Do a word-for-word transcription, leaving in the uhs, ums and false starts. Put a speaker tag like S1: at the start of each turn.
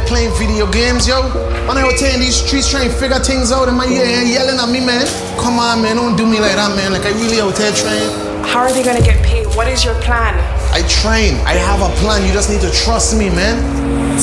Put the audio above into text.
S1: playing video games, yo. Man, I out here in these streets trying to figure things out in my ear and yelling at me, man. Come on, man, don't do me like that, man. Like, I really out here trying.
S2: How are they gonna get paid? What is your plan?
S1: I train. I have a plan. You just need to trust me, man.